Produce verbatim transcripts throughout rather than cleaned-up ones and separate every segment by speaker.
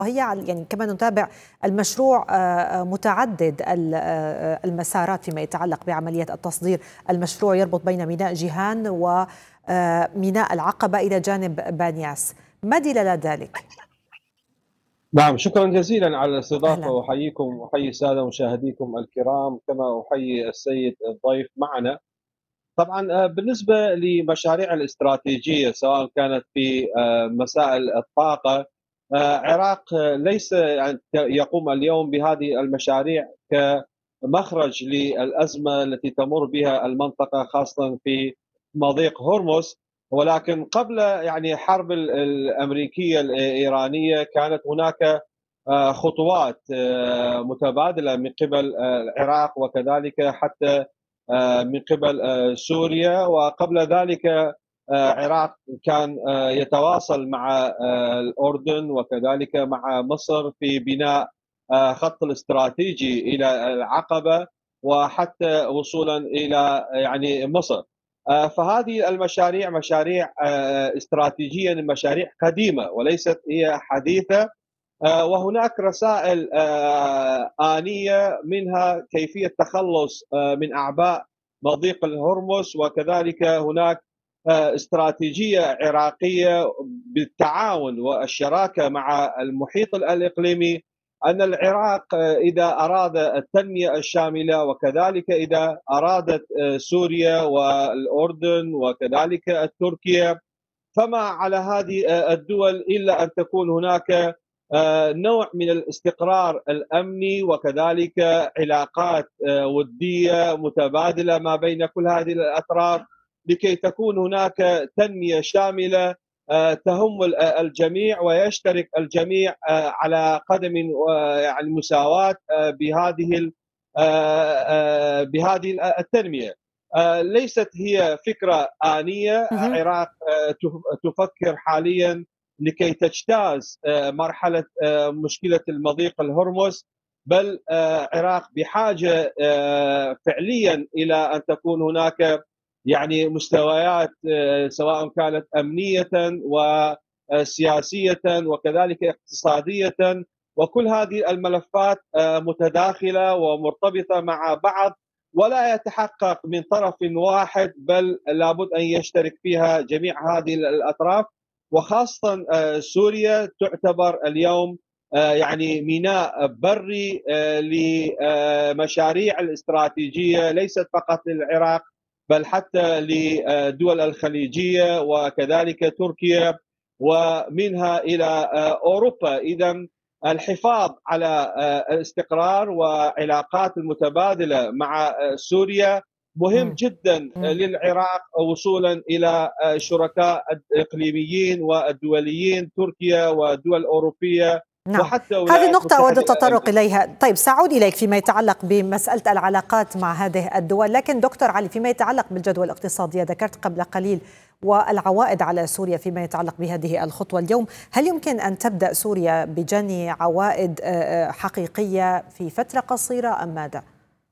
Speaker 1: وهي يعني كما نتابع المشروع متعدد المسارات فيما يتعلق بعملية التصدير. المشروع يربط بين ميناء جيهان وميناء العقبة إلى جانب بانياس. ما دلالة ذلك؟
Speaker 2: نعم، شكرا جزيلا على الاستضافة،
Speaker 1: أهلا.
Speaker 2: وأحييكم وأحيي السادة مشاهديكم الكرام، كما أحيي السيد الضيف معنا. طبعا بالنسبة لمشاريع الاستراتيجية سواء كانت في مسائل الطاقة، العراق ليس يقوم اليوم بهذه المشاريع كمخرج للأزمة التي تمر بها المنطقة خاصة في مضيق هرمز، ولكن قبل يعني حرب الأمريكية الإيرانية كانت هناك خطوات متبادلة من قبل العراق وكذلك حتى من قبل سوريا، وقبل ذلك العراق كان يتواصل مع الأردن وكذلك مع مصر في بناء خط الاستراتيجي إلى العقبة وحتى وصولا إلى يعني مصر. فهذه المشاريع مشاريع استراتيجية، مشاريع قديمة وليست هي حديثة، وهناك رسائل آنية منها كيفية التخلص من أعباء مضيق الهرمز، وكذلك هناك استراتيجية عراقية بالتعاون والشراكة مع المحيط الإقليمي، أن العراق إذا أراد التنمية الشاملة وكذلك إذا أرادت سوريا والأردن وكذلك تركيا، فما على هذه الدول إلا أن تكون هناك نوع من الاستقرار الأمني وكذلك علاقات ودية متبادلة ما بين كل هذه الأطراف، لكي تكون هناك تنمية شاملة تهم الجميع ويشترك الجميع على قدم يعني مساواة بهذه بهذه التنمية. ليست هي فكرة آنية. العراق تفكر حاليا لكي تجتاز مرحلة مشكلة المضيق الهرمز، بل العراق بحاجة فعليا إلى أن تكون هناك يعني مستويات سواء كانت أمنية وسياسية وكذلك اقتصادية، وكل هذه الملفات متداخلة ومرتبطة مع بعض ولا يتحقق من طرف واحد، بل لابد أن يشترك فيها جميع هذه الأطراف، وخاصة سوريا تعتبر اليوم يعني ميناء بري لمشاريع الاستراتيجية ليست فقط للعراق بل حتى لدول الخليجية وكذلك تركيا ومنها إلى أوروبا. إذن الحفاظ على الاستقرار وعلاقات المتبادلة مع سوريا مهم جدا للعراق وصولا إلى الشركاء الإقليميين والدوليين تركيا والدول الأوروبية.
Speaker 1: نعم، هذه النقطة أود التطرق إليها. طيب سأعود إليك فيما يتعلق بمسألة العلاقات مع هذه الدول، لكن دكتور علي فيما يتعلق بالجدوى الاقتصادية ذكرت قبل قليل والعوائد على سوريا فيما يتعلق بهذه الخطوة اليوم، هل يمكن أن تبدأ سوريا بجني عوائد حقيقية في فترة قصيرة أم ماذا؟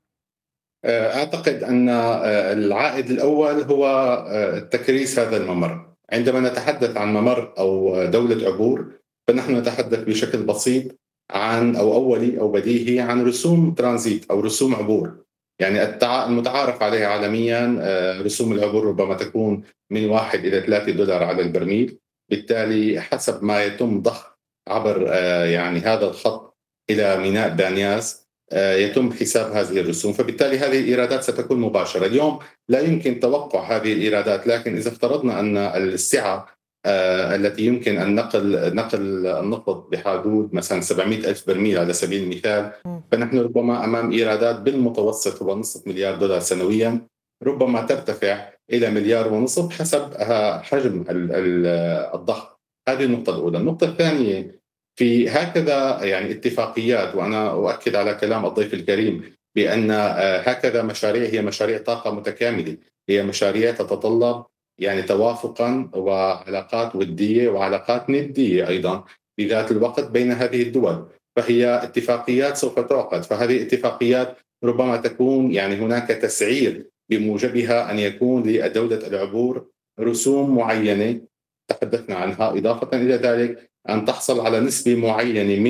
Speaker 3: أعتقد أن العائد الأول هو تكريس هذا الممر. عندما نتحدث عن ممر أو دولة عبور فنحن نتحدث بشكل بسيط عن أو أولي أو بديهي عن رسوم ترانزيت أو رسوم عبور، يعني المتعارف عليها عالميا رسوم العبور ربما تكون من واحد إلى ثلاثة دولار على البرميل. بالتالي حسب ما يتم ضخ عبر يعني هذا الخط إلى ميناء بانياس يتم حساب هذه الرسوم، فبالتالي هذه الإيرادات ستكون مباشرة. اليوم لا يمكن توقع هذه الإيرادات، لكن إذا افترضنا أن السعة آه التي يمكن أن نقل نقل النفط بحدود مثلا سبعمئة ألف برميل على سبيل المثال، فنحن ربما أمام إيرادات بالمتوسط هو نصف مليار دولار سنويا، ربما ترتفع إلى مليار ونصف حسب حجم الضخ. هذه النقطة الأولى. النقطة الثانية، في هكذا يعني اتفاقيات، وأنا أؤكد على كلام الضيف الكريم بأن هكذا مشاريع هي مشاريع طاقة متكاملة، هي مشاريع تتطلب يعني توافقا وعلاقات ودية وعلاقات ندية أيضا بذات الوقت بين هذه الدول، فهي اتفاقيات سوف تعقد. فهذه اتفاقيات ربما تكون يعني هناك تسعير بموجبها أن يكون لدولة العبور رسوم معينة تحدثنا عنها. إضافة إلى ذلك أن تحصل على نسبة معينة